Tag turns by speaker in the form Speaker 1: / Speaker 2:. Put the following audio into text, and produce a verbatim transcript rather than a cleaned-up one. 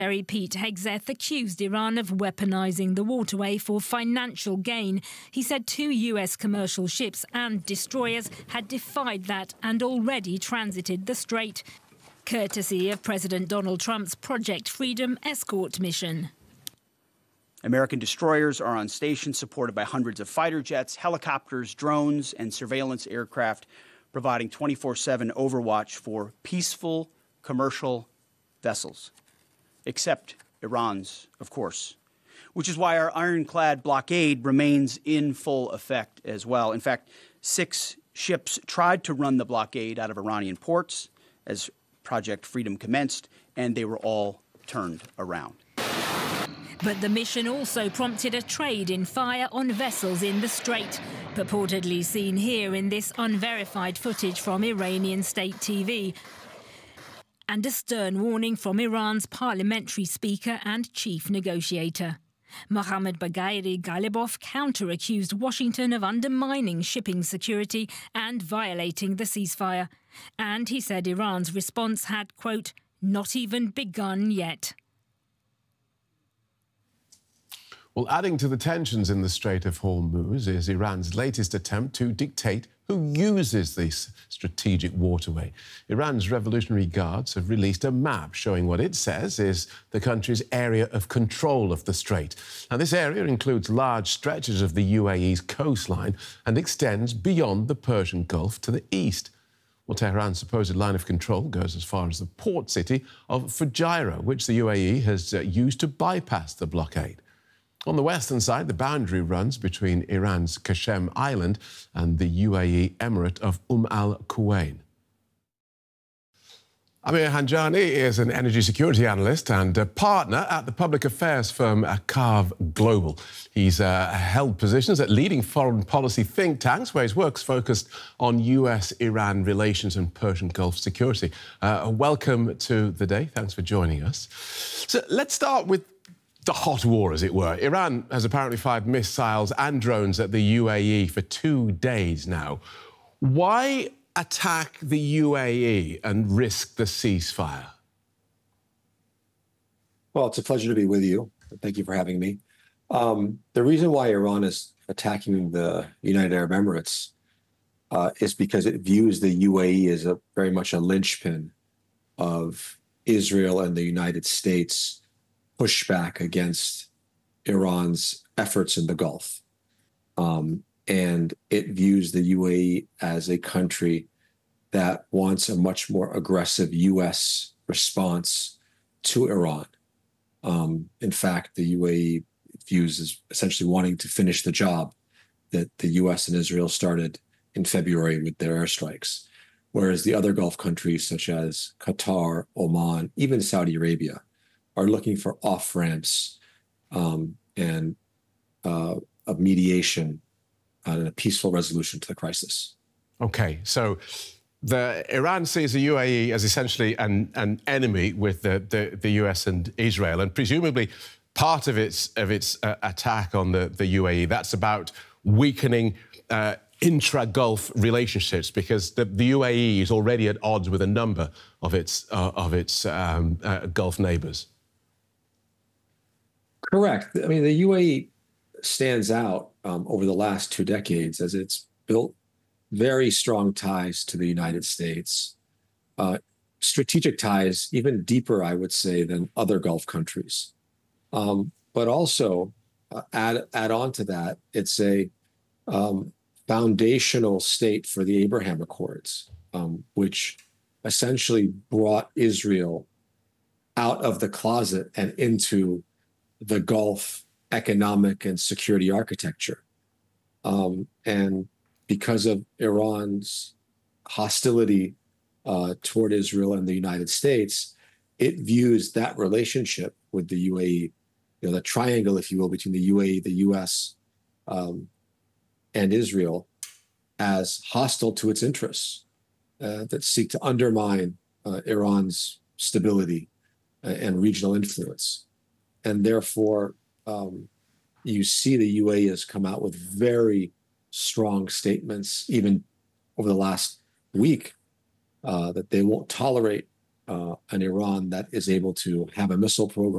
Speaker 1: Secretary Pete Hegseth accused Iran of weaponizing the waterway for financial gain. He said two U S commercial ships and destroyers had defied that and already transited the strait, courtesy of President Donald Trump's Project Freedom escort mission.
Speaker 2: American destroyers are on station supported by hundreds of fighter jets, helicopters, drones, and surveillance aircraft, providing twenty-four seven overwatch for peaceful commercial vessels, except Iran's, of course, which is why our ironclad blockade remains in full effect as well. In fact, six ships tried to run the blockade out of Iranian ports as Project Freedom commenced, and they were all turned around.
Speaker 1: But the mission also prompted a trade in fire on vessels in the strait, purportedly seen here in this unverified footage from Iranian state T V. And a stern warning from Iran's parliamentary speaker and chief negotiator. Mohammad Baghaeri Ghalibaf counter-accused Washington of undermining shipping security and violating the ceasefire. And he said Iran's response had, quote, not even begun yet.
Speaker 3: Well, adding to the tensions in the Strait of Hormuz is Iran's latest attempt to dictate who uses this strategic waterway. Iran's Revolutionary Guards have released a map showing what it says is the country's area of control of the strait. Now, this area includes large stretches of the U A E's coastline and extends beyond the Persian Gulf to the east. Well, Tehran's supposed line of control goes as far as the port city of Fujairah, which the U A E has uh, used to bypass the blockade. On the western side, the boundary runs between Iran's Qashem Island and the U A E Emirate of Umm al-Quwain. Amir Hanjani is an energy security analyst and a partner at the public affairs firm Carve Global. He's uh, held positions at leading foreign policy think tanks, where his work's focused on U S Iran relations and Persian Gulf security. Uh, welcome to the day. Thanks for joining us. So let's start with the hot war, as it were. Iran has apparently fired missiles and drones at the U A E for two days now. Why attack the U A E and risk the ceasefire?
Speaker 4: Well, it's a pleasure to be with you. Thank you for having me. Um, the reason why Iran is attacking the United Arab Emirates uh, is because it views the U A E as a very much a linchpin of Israel and the United States pushback against Iran's efforts in the Gulf. Um, and it views the U A E as a country that wants a much more aggressive U S response to Iran. Um, in fact, the U A E views as essentially wanting to finish the job that the U S and Israel started in February with their airstrikes, whereas the other Gulf countries such as Qatar, Oman, even Saudi Arabia, are looking for off-ramps um, and uh, of mediation and a peaceful resolution to the crisis. OK, so the Iran sees the U A E as essentially an, an enemy with the, the, the U S and Israel, and presumably part of its, of its uh, attack on the, the U A E, that's about weakening uh, intra-Gulf relationships, because the, the U A E is already at odds with a number of its, uh, of its um, uh, Gulf neighbours. Correct. I mean, the U A E stands out um, over the last two decades as it's built very strong ties to the United States, uh, strategic ties even deeper, I would say, than other Gulf countries. Um, but also, uh, add, add on to that, it's a um, foundational state for the Abraham Accords, um, which essentially brought Israel out of the closet and into the Gulf economic and security architecture. Um, and because of Iran's hostility uh, toward Israel and the United States, it views that relationship with the U A E, you know, the triangle, if you will, between the U A E, the U S, um, and Israel, as hostile to its interests uh, that seek to undermine uh, Iran's stability uh, and regional influence. And therefore, um, you see the U A E has come out with very strong statements, even over the last week, uh, that they won't tolerate uh, an Iran that is able to have a missile program